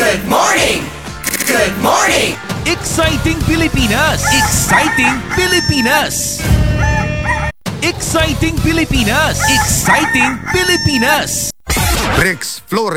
Good morning! Good morning! Exciting Pilipinas! Exciting Pilipinas! Exciting Pilipinas! Exciting Pilipinas! Bricks Flores.